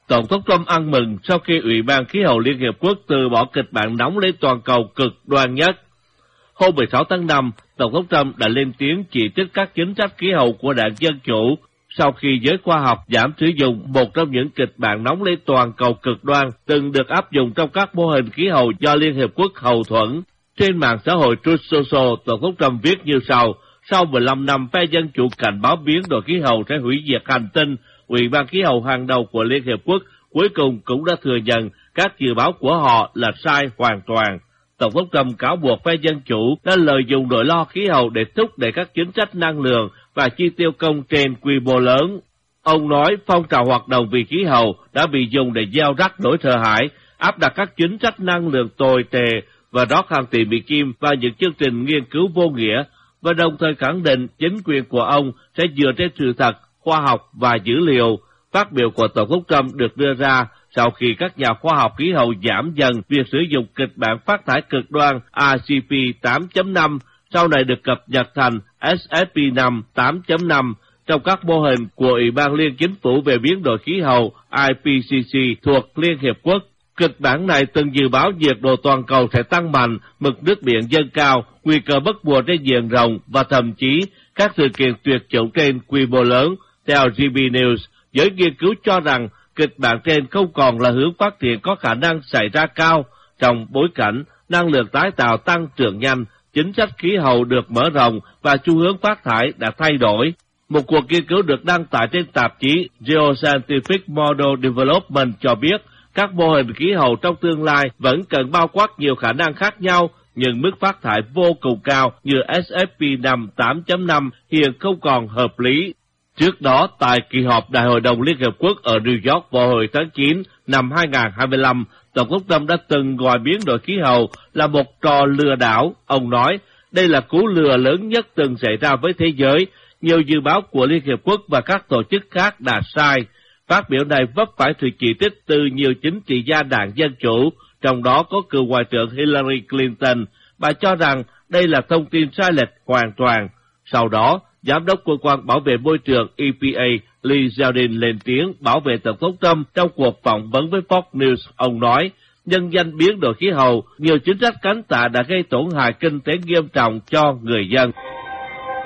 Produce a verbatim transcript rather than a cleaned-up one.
Tổng thống Trump ăn mừng sau khi Ủy ban Khí hậu Liên Hiệp Quốc từ bỏ kịch bản nóng lên toàn cầu cực đoan nhất. Hôm mười sáu tháng năm, Tổng thống Trump đã lên tiếng chỉ trích các chính sách khí hậu của đảng Dân Chủ sau khi giới khoa học giảm sử dụng một trong những kịch bản nóng lên toàn cầu cực đoan từng được áp dụng trong các mô hình khí hậu do Liên Hiệp Quốc hậu thuẫn. Trên mạng xã hội Truth Social, Tổng thống Trump viết như sau: sau mười lăm năm phe Dân Chủ cảnh báo biến đổi khí hậu sẽ hủy diệt hành tinh, Ủy ban Khí hậu hàng đầu của Liên Hiệp Quốc cuối cùng cũng đã thừa nhận các dự báo của họ là sai hoàn toàn. Tổng thống Trump cáo buộc phe Dân Chủ đã lợi dụng nỗi lo khí hậu để thúc đẩy các chính sách năng lượng và chi tiêu công trên quy mô lớn. Ông nói phong trào hoạt động vì khí hậu đã bị dùng để gieo rắc nỗi sợ hãi, áp đặt các chính sách năng lượng tồi tệ và rót hàng tỷ Mỹ Kim vào những chương trình nghiên cứu vô nghĩa, và đồng thời khẳng định chính quyền của ông sẽ dựa trên sự thật, khoa học và dữ liệu. Phát biểu của Tổng thống Trump được đưa ra sau khi các nhà khoa học khí hậu giảm dần việc sử dụng kịch bản phát thải cực đoan R C P tám chấm năm, sau này được cập nhật thành S S P năm tám chấm năm trong các mô hình của Ủy ban Liên Chính phủ về biến đổi khí hậu I P C C thuộc Liên Hiệp Quốc. Kịch bản này từng dự báo nhiệt độ toàn cầu sẽ tăng mạnh, mực nước biển dâng cao, nguy cơ mất mùa trên diện rộng và thậm chí các sự kiện tuyệt chủng trên quy mô lớn. Theo G B News, giới nghiên cứu cho rằng kịch bản trên không còn là hướng phát triển có khả năng xảy ra cao trong bối cảnh năng lượng tái tạo tăng trưởng nhanh, chính sách khí hậu được mở rộng và xu hướng phát thải đã thay đổi. Một cuộc nghiên cứu được đăng tải trên tạp chí Geoscientific Model Development cho biết các mô hình khí hậu trong tương lai vẫn cần bao quát nhiều khả năng khác nhau, nhưng mức phát thải vô cùng cao như S S P năm tám chấm năm hiện không còn hợp lý. Trước đó, tại kỳ họp Đại hội đồng Liên Hiệp Quốc ở New York vào hồi tháng chín năm hai nghìn không trăm hai mươi lăm, Tổng thống Trump đã từng gọi biến đổi khí hậu là một trò lừa đảo. Ông nói, đây là cú lừa lớn nhất từng xảy ra với thế giới. Nhiều dự báo của Liên Hiệp Quốc và các tổ chức khác đã sai. Phát biểu này vấp phải sự chỉ trích từ nhiều chính trị gia đảng Dân Chủ, trong đó có cựu Ngoại trưởng Hillary Clinton. Bà cho rằng đây là thông tin sai lệch hoàn toàn. Sau đó, Giám đốc Cơ quan Bảo vệ Môi trường E P A Lee Zeldin lên tiếng bảo vệ Tổng thống Trump trong cuộc phỏng vấn với Fox News. Ông nói, nhân danh biến đổi khí hậu, nhiều chính sách cánh tả đã gây tổn hại kinh tế nghiêm trọng cho người dân.